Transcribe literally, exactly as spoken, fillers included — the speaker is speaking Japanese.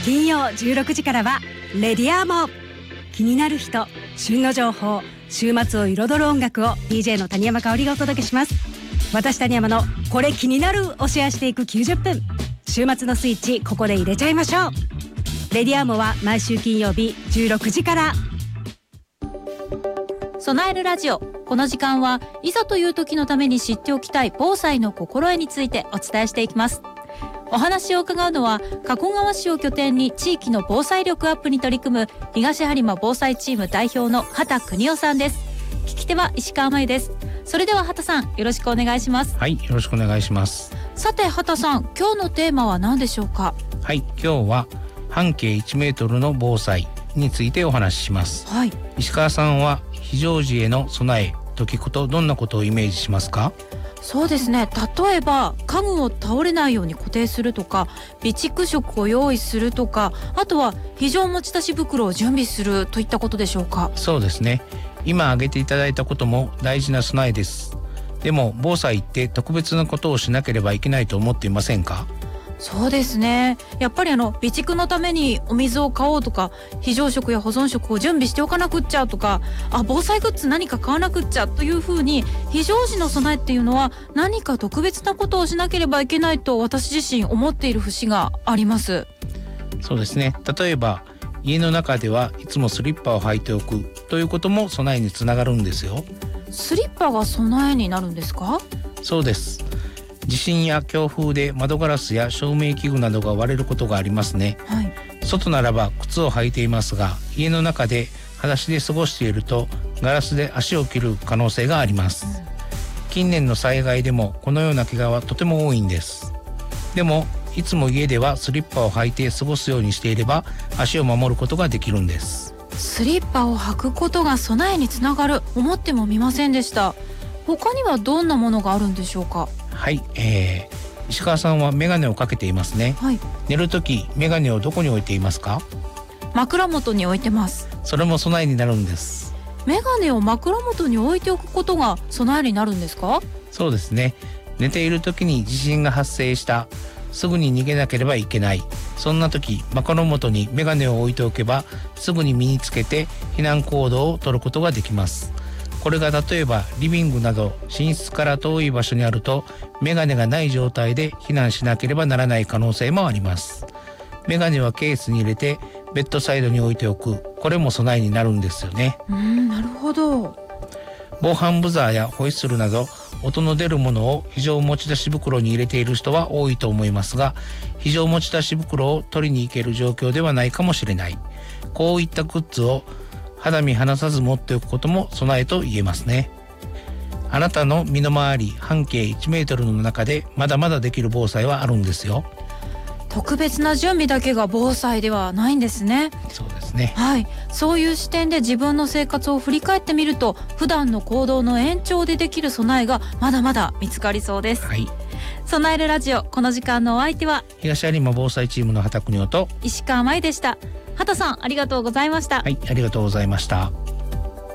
金曜じゅうろくじからはレディアーモ。気になる人、旬の情報、週末を彩る音楽を ディージェー の谷山香織がお届けします。私谷山のこれ気になるをシェアしていくきゅうじゅっぷん。週末のスイッチここで入れちゃいましょう。レディアーモは毎週金曜日じゅうろくじから。 備えるラジオ。この時間はいざという時のために知っておきたい防災の心得についてお伝えしていきます。お話を伺うのは加古川市を拠点に地域の防災力アップに取り組む東播磨防災チーム代表の畑邦夫さんです。聞き手は石川真由です。それでは畑さん、よろしくお願いします。 はい、よろしくお願いします。 さて畑さん、今日のテーマは何でしょうか？ はい、今日は半径いちメートルの防災についてお話しします。 はい、 石川さんは非常時への備えと聞くとどんなことをイメージしますか？ そうですね、例えば家具を倒れないように固定するとか、備蓄食を用意するとか、あとは非常持ち出し袋を準備するといったことでしょうか？ そうですね、今挙げていただいたことも大事な備えです。でも防災って特別なことをしなければいけないと思っていませんか？ そうですね、やっぱりあの備蓄のためにお水を買おうとか、非常食や保存食を準備しておかなくっちゃとか、あ防災グッズ何か買わなくっちゃというふうに、非常時の備えっていうのは何か特別なことをしなければいけないと私自身思っている節があります。 そうですね、例えば家の中ではいつもスリッパを履いておくということも備えにつながるんですよ。 スリッパが備えになるんですか？ そうです。地震や強風で窓ガラスや照明器具などが割れることがありますね。 はい、 外ならば靴を履いていますが、家の中で裸足で過ごしているとガラスで足を切る可能性があります。うん、近年の災害でもこのような怪我はとても多いんです。でもいつも家ではスリッパを履いて過ごすようにしていれば足を守ることができるんです。 スリッパを履くことが備えにつながる、思ってもみませんでした。他にはどんなものがあるんでしょうか？ はい、えー、石川さんはメガネをかけていますね。 はい、 寝るときメガネをどこに置いていますか？ 枕元に置いてます。 それも備えになるんです。 メガネを枕元に置いておくことが備えになるんですか？ そうですね、寝ているときに地震が発生した、すぐに逃げなければいけない、そんな時枕元にメガネを置いておけばすぐに身につけて避難行動を取ることができます。これが例えばリビングなど寝室から遠い場所にあるとメガネがない状態で避難しなければならない可能性もあります。メガネはケースに入れてベッドサイドに置いておく、これも備えになるんですよね。 うーん、なるほど。 防犯ブザーやホイッスルなど音の出るものを非常持ち出し袋に入れている人は多いと思いますが、非常持ち出し袋を取りに行ける状況ではないかもしれない。こういったグッズを肌身離さず持っておくことも備えと言えますね。あなたの身の回り半径いちメートルの中でまだまだできる防災はあるんですよ。 特別な準備だけが防災ではないんですね。 そうですね。 はい、そういう視点で自分の生活を振り返ってみると、普段の行動の延長でできる備えがまだまだ見つかりそうです。 はい、 備えるラジオ、この時間のお相手は東有馬防災チームの畑邦夫と石川真由でした。畑さん、ありがとうございました。 はい、ありがとうございました。